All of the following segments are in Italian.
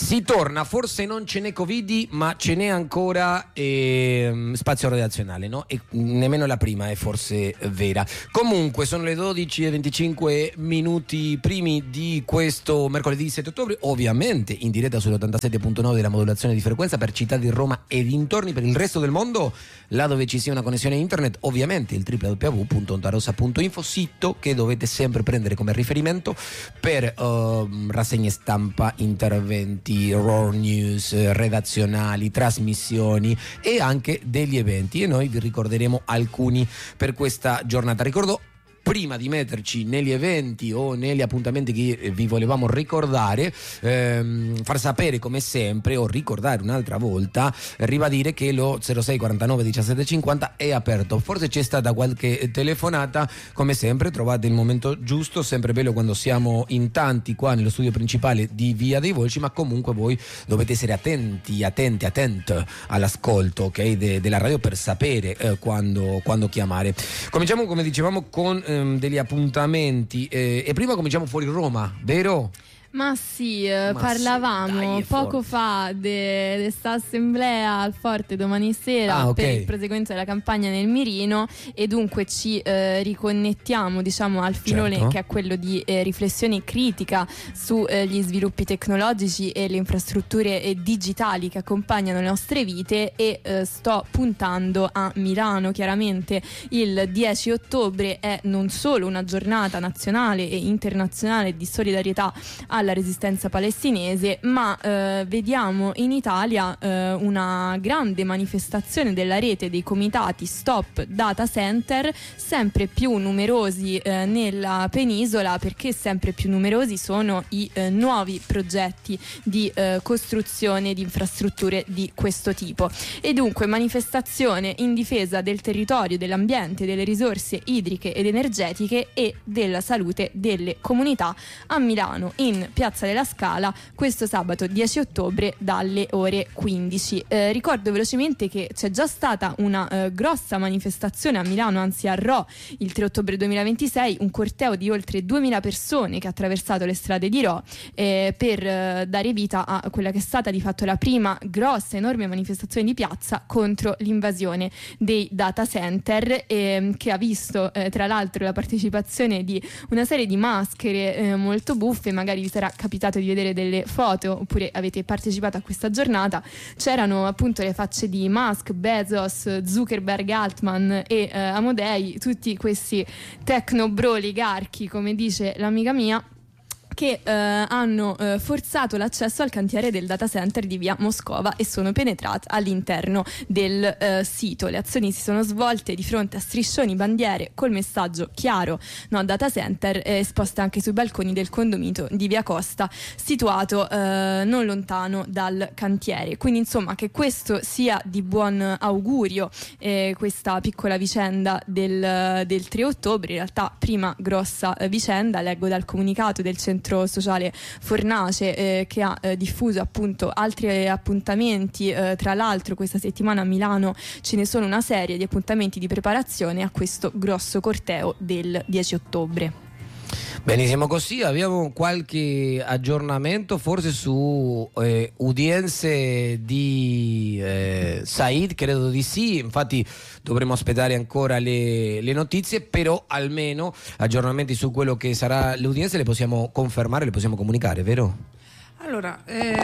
Si torna, forse non ce n'è Covid, ma ce n'è ancora spazio redazionale, no? E nemmeno la prima è forse vera. Comunque sono le 12:25 primi di questo mercoledì 7 ottobre, ovviamente in diretta sull'87.9 della modulazione di frequenza per città di Roma e dintorni. Per il resto del mondo, là dove ci sia una connessione internet, ovviamente il www.ondarossa.info, sito che dovete sempre prendere come riferimento per rassegne stampa, interventi, raw news, redazionali, trasmissioni e anche degli eventi, e noi vi ricorderemo alcuni per questa giornata. Ricordo, prima di metterci negli eventi o negli appuntamenti che vi volevamo ricordare, far sapere come sempre, o ricordare un'altra volta, ribadire che lo 06 49 17 50 è aperto. Forse c'è stata qualche telefonata, come sempre trovate il momento giusto, sempre bello quando siamo in tanti qua nello studio principale di Via dei Volsci, ma comunque voi dovete essere attenti all'ascolto, ok, della radio, per sapere quando chiamare. Cominciamo, come dicevamo, con degli appuntamenti e prima cominciamo fuori Roma, vero? Ma sì, parlavamo poco fa di questa assemblea al Forte domani sera per il proseguimento della campagna nel mirino, e dunque ci riconnettiamo, diciamo, al filone che è quello di riflessione critica sugli sviluppi tecnologici e le infrastrutture digitali che accompagnano le nostre vite, e sto puntando a Milano. Chiaramente il 10 ottobre è non solo una giornata nazionale e internazionale di solidarietà alla resistenza palestinese, ma vediamo in Italia una grande manifestazione della rete dei comitati Stop Data Center, sempre più numerosi nella penisola, perché sempre più numerosi sono i nuovi progetti di costruzione di infrastrutture di questo tipo. E dunque manifestazione in difesa del territorio, dell'ambiente, delle risorse idriche ed energetiche e della salute delle comunità a Milano, in Piazza della Scala, questo sabato 10 ottobre dalle ore 15. Ricordo velocemente che c'è già stata una grossa manifestazione a Milano, anzi a Rho, il 3 ottobre 2026, un corteo di oltre 2000 persone che ha attraversato le strade di Rho per dare vita a quella che è stata di fatto la prima grossa, enorme manifestazione di piazza contro l'invasione dei data center, che ha visto tra l'altro la partecipazione di una serie di maschere molto buffe. Magari vi sarà capitato di vedere delle foto, oppure avete partecipato a questa giornata. C'erano appunto le facce di Musk, Bezos, Zuckerberg, Altman e Amodei, tutti questi tecnobro oligarchi, come dice l'amica mia, che hanno forzato l'accesso al cantiere del data center di via Moscova e sono penetrati all'interno del sito. Le azioni si sono svolte di fronte a striscioni, bandiere col messaggio chiaro no data center, esposte anche sui balconi del condominio di via Costa, situato non lontano dal cantiere. Quindi insomma, che questo sia di buon augurio, questa piccola vicenda del 3 ottobre. In realtà prima grossa vicenda, leggo dal comunicato del centro sociale Fornace, che ha diffuso appunto altri appuntamenti. Tra l'altro questa settimana a Milano ce ne sono una serie di appuntamenti di preparazione a questo grosso corteo del 10 ottobre. Benissimo, così abbiamo qualche aggiornamento forse su udienze di Said, credo di sì, infatti dovremo aspettare ancora le notizie, però almeno aggiornamenti su quello che sarà le udienze le possiamo confermare, le possiamo comunicare, vero? Allora,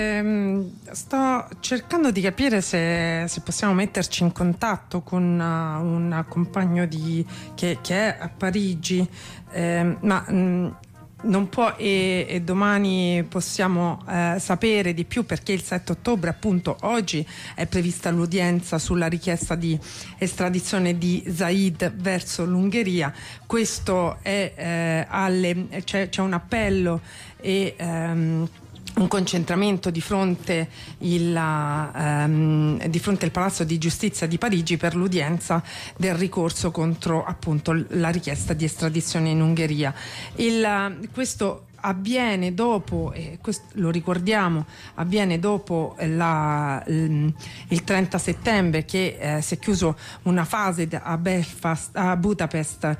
sto cercando di capire se possiamo metterci in contatto con un compagno che è a Parigi, ma non può, e domani possiamo sapere di più, perché il 7 ottobre appunto oggi è prevista l'udienza sulla richiesta di estradizione di Said verso l'Ungheria. Questo è c'è un appello e un concentramento di fronte al Palazzo di Giustizia di Parigi per l'udienza del ricorso contro appunto la richiesta di estradizione in Ungheria. Questo avviene dopo, questo lo ricordiamo, avviene dopo il 30 settembre che si è chiuso una fase a Belfast, a Budapest,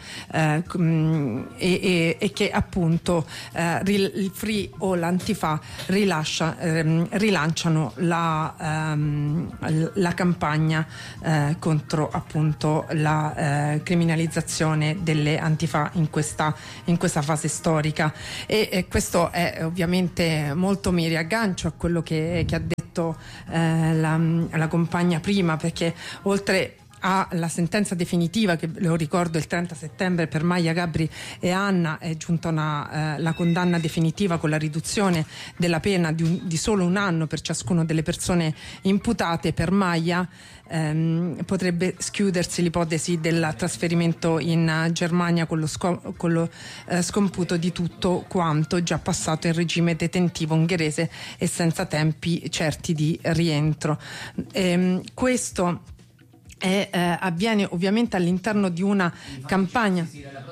e che appunto il Free o l'Antifa rilanciano la campagna contro appunto la criminalizzazione delle Antifa in questa fase storica, e questo è ovviamente molto, mi riaggancio a quello che ha detto la compagna prima, perché oltre alla sentenza definitiva, che lo ricordo il 30 settembre per Maya, Gabri e Anna, è giunta la condanna definitiva con la riduzione della pena di solo 1 anno per ciascuna delle persone imputate. Per Maya potrebbe schiudersi l'ipotesi del trasferimento in Germania con lo scomputo di tutto quanto già passato in regime detentivo ungherese e senza tempi certi di rientro. Questo avviene ovviamente all'interno di una campagna.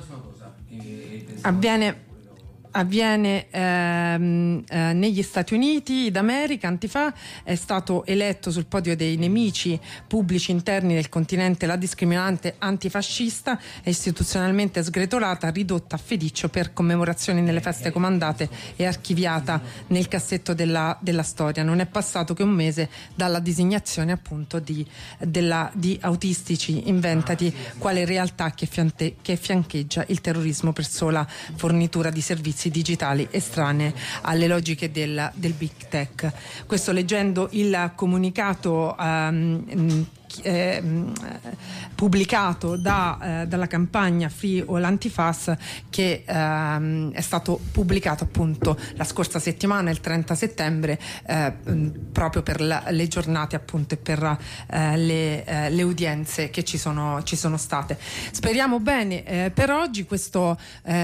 Avviene negli Stati Uniti d'America. Antifa è stato eletto sul podio dei nemici pubblici interni del continente. La discriminante antifascista è istituzionalmente sgretolata, ridotta a feticcio per commemorazioni nelle feste comandate e archiviata nel cassetto della storia. Non è passato che un mese dalla designazione appunto di autistici inventati quale realtà che fiancheggia il terrorismo per sola fornitura di servizi digitali estranee alle logiche del big tech. Questo leggendo il comunicato pubblicato dalla campagna Free All Antifas, che è stato pubblicato appunto la scorsa settimana, il 30 settembre, proprio per le giornate appunto e per le udienze che ci sono state. Speriamo bene per oggi. Questo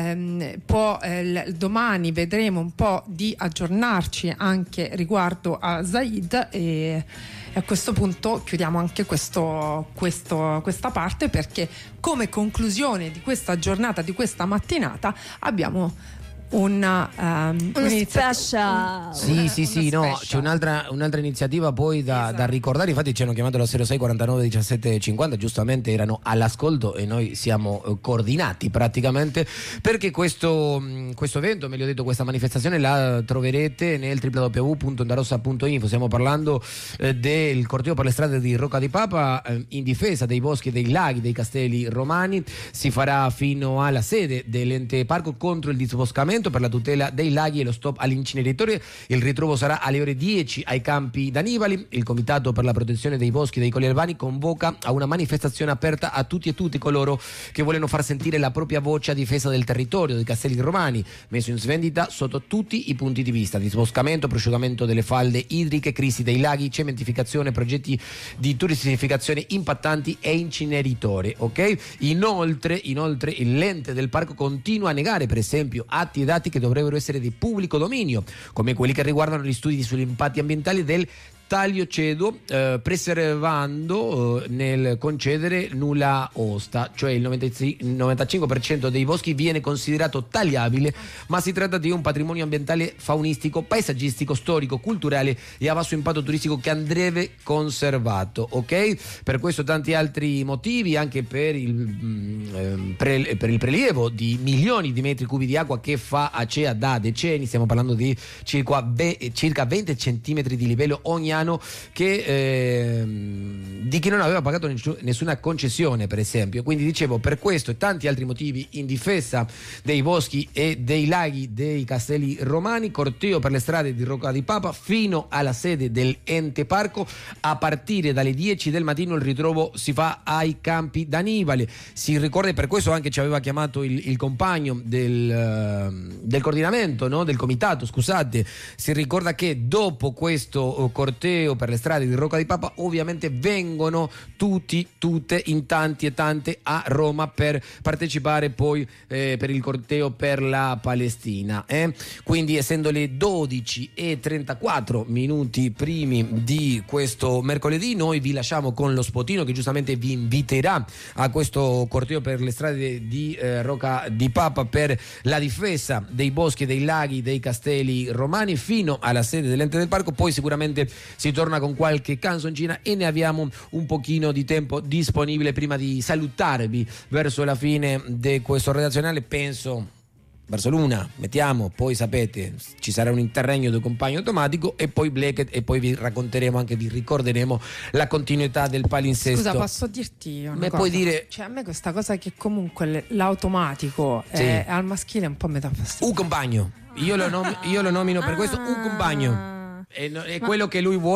domani vedremo un po' di aggiornarci anche riguardo a Zaid, e a questo punto chiudiamo anche questa parte, perché come conclusione di questa giornata, di questa mattinata, abbiamo uno special. C'è un'altra iniziativa poi da ricordare. Infatti ci hanno chiamato alla 06 49 17 50, giustamente erano all'ascolto e noi siamo coordinati praticamente, perché questo evento, meglio detto questa manifestazione, la troverete nel www.ondarossa.info. Stiamo parlando del corteo per le strade di Rocca di Papa in difesa dei boschi e dei laghi dei Castelli Romani. Si farà fino alla sede dell'ente parco contro il disboscamento, per la tutela dei laghi e lo stop all'inceneritore. Il ritrovo sarà alle ore 10 ai campi d'Annibali. Il Comitato per la protezione dei boschi dei Colli Albani convoca a una manifestazione aperta a tutti e tutti coloro che vogliono far sentire la propria voce a difesa del territorio dei Castelli Romani, messo in svendita sotto tutti i punti di vista: disboscamento, prosciugamento delle falde idriche, crisi dei laghi, cementificazione, progetti di turistificazione impattanti e inceneritore. Ok? Inoltre l'ente del parco continua a negare, per esempio, atti e dati che dovrebbero essere di pubblico dominio, come quelli che riguardano gli studi sugli impatti ambientali del taglio cedo, preservando nel concedere nulla osta, cioè il 95% dei boschi viene considerato tagliabile, ma si tratta di un patrimonio ambientale, faunistico, paesaggistico, storico, culturale e a basso impatto turistico che andrebbe conservato. Ok? Per questo tanti altri motivi, anche per il prelievo di milioni di metri cubi di acqua che fa Acea da decenni, stiamo parlando di circa 20 centimetri di livello ogni anno, di chi non aveva pagato nessuna concessione, per esempio. Quindi dicevo, per questo e tanti altri motivi in difesa dei boschi e dei laghi dei Castelli Romani, corteo per le strade di Rocca di Papa fino alla sede dell'ente parco. A partire dalle 10 del mattino il ritrovo si fa ai campi d'Annibali. Si ricorda, e per questo anche ci aveva chiamato il compagno del coordinamento, no? Del comitato, scusate, si ricorda che dopo questo corteo corteo per le strade di Rocca di Papa, ovviamente vengono tutte in tanti e tante a Roma per partecipare poi per il corteo per la Palestina. Quindi, essendo le 12:34 minuti primi di questo mercoledì, noi vi lasciamo con lo spotino che giustamente vi inviterà a questo corteo per le strade di Rocca di Papa per la difesa dei boschi, dei laghi, dei castelli romani fino alla sede dell'ente del parco. Poi sicuramente si torna con qualche canzoncina e ne abbiamo un pochino di tempo disponibile prima di salutarvi verso la fine di questo redazionale, penso verso l'una, mettiamo, poi sapete ci sarà un interregno del compagno automatico e poi Blackett, e poi vi racconteremo, anche vi ricorderemo la continuità del palinsesto. Scusa, posso dirti una cosa? Puoi dire, cioè, a me questa cosa che comunque l'automatico sì, è al maschile un po' mi dà fastidio. Un compagno, io lo nomino per questo un compagno, è quello che lui vuole.